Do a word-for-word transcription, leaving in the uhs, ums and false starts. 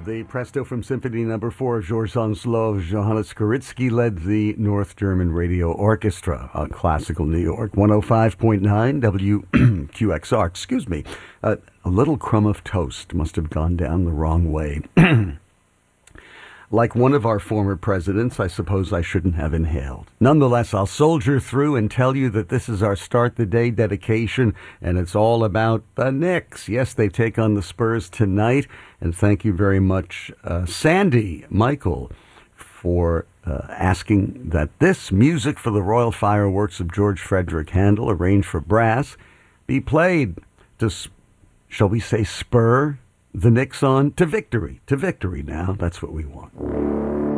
The Presto from Symphony Number Four of Georges Onslow. Johannes Koritsky led the North German Radio Orchestra on Classical New York, one oh five point nine W Q X R. Excuse me. Uh, a little crumb of toast must have gone down the wrong way. Like one of our former presidents, I suppose I shouldn't have inhaled. Nonetheless, I'll soldier through and tell you that this is our Start the Day dedication, and it's all about the Knicks. Yes, they take on the Spurs tonight, and thank you very much, uh, Sandy Michael, for uh, asking that this music for the Royal Fireworks of George Frederick Handel, arranged for brass, be played to, shall we say, spur the Knicks on to victory. To victory now. That's what we want.